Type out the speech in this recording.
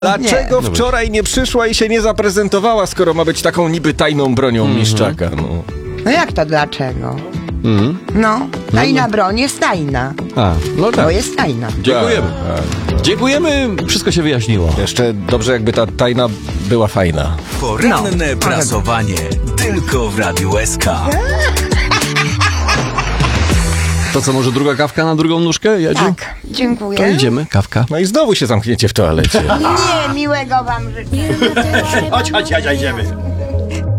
Dlaczego wczoraj nie przyszła i się nie zaprezentowała, skoro ma być taką niby tajną bronią Miszczaka? No. No jak to dlaczego? No, tajna broń jest tajna. No tak. To jest tajna. Dziękujemy. Dziękujemy, wszystko się wyjaśniło. Jeszcze dobrze, jakby ta tajna była fajna. Poranne prasowanie tylko w Radiu SK. To co, może druga kawka na drugą nóżkę, Jadziu? Tak, dziękuję. To idziemy, kawka. No i znowu się zamkniecie w toalecie. Nie, miłego wam życzę. Chodź, idziemy.